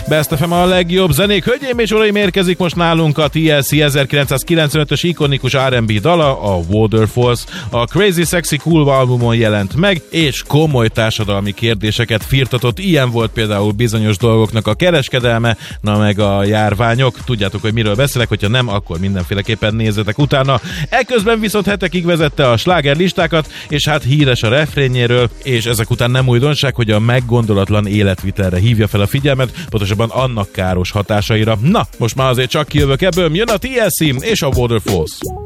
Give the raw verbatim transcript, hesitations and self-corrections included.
Best ef em a legjobb zenék. Hölgyeim és uraim, érkezik most nálunk a té el cé ezerkilencszázkilencvenötös ikonikus er and bé dala, a Waterfalls. A Crazy Sexy Cool albumon jelent meg, és komoly társadalmi kérdéseket firtatott. Ilyen volt például bizonyos dolgoknak a kereskedelme, na meg a járványok. Tudjátok, hogy miről beszélek, hogyha nem, akkor mindenféleképpen nézzetek utána. Eközben viszont hetekig vezette a slágerlistákat, és hát híres a refrénjéről, és ezek után nem újdonság, hogy a meggondolatlan életvitelre hívja fel a figyelmet, pontosabban annak káros hatásaira. Na, most már azért csak kijövök ebből, jön a té el cé és a Waterfalls.